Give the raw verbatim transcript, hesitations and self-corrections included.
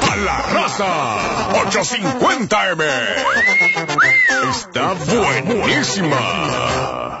a la raza. ochocientos cincuenta eme. Está buenísima.